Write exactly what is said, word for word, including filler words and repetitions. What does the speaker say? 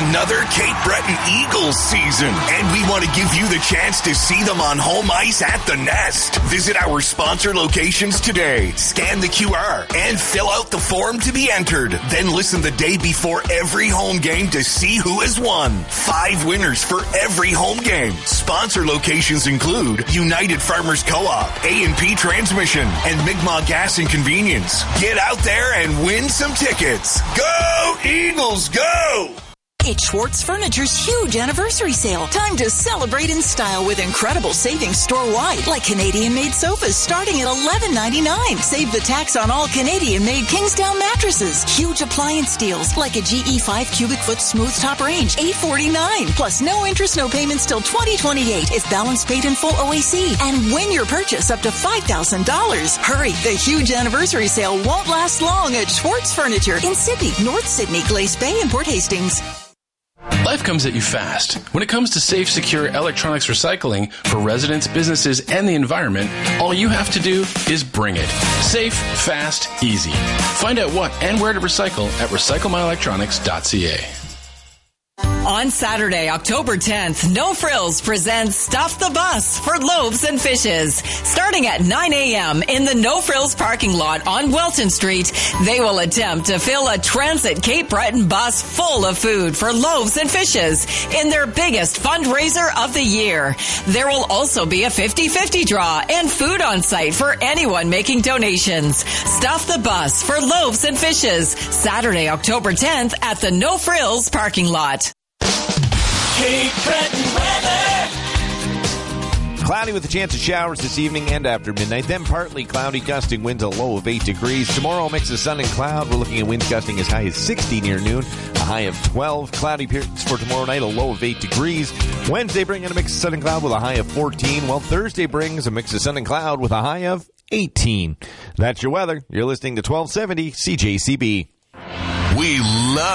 another Cape Breton Eagles season, and we want to give you the chance to see them on home ice at the Nest. Visit our sponsor locations today, scan the Q R, and fill out the form to be entered. Then listen the day before every home game to see who has won. Five winners for every home game. Sponsor locations include United Farmers Co-op, A and P Transmission, and Mi'kmaq Gas and Convenience. Get out there and win some tickets. Go Eagles, go! It's Schwartz Furniture's huge anniversary sale. Time to celebrate in style with incredible savings store-wide, like Canadian-made sofas starting at eleven ninety-nine. Save the tax on all Canadian-made Kingsdown mattresses. Huge appliance deals, like a G E five cubic foot smooth top range, eight forty-nine. Plus no interest, no payments till twenty twenty-eight if balance paid in full O A C. And win your purchase up to five thousand dollars. Hurry, the huge anniversary sale won't last long at Schwartz Furniture in Sydney, North Sydney, Glace Bay, and Port Hastings. Life comes at you fast. When it comes to safe, secure electronics recycling for residents, businesses, and the environment, all you have to do is bring it. Safe, fast, easy. Find out what and where to recycle at recycle my electronics dot c a. On Saturday, October tenth, No Frills presents Stuff the Bus for Loaves and Fishes. Starting at nine a.m. in the No Frills parking lot on Welton Street, they will attempt to fill a Transit Cape Breton bus full of food for loaves and fishes in their biggest fundraiser of the year. There will also be a fifty-fifty draw and food on site for anyone making donations. Stuff the Bus for Loaves and Fishes, Saturday, October tenth at the No Frills parking lot. Cape Breton weather. Cloudy with a chance of showers this evening and after midnight. Then partly cloudy, gusting winds a low of eight degrees. Tomorrow, a mix of sun and cloud. We're looking at winds gusting as high as sixty near noon. A high of twelve. Cloudy periods for tomorrow night, a low of eight degrees. Wednesday bringing a mix of sun and cloud with a high of fourteen. While Thursday brings a mix of sun and cloud with a high of eighteen. That's your weather. You're listening to twelve seventy C J C B. We love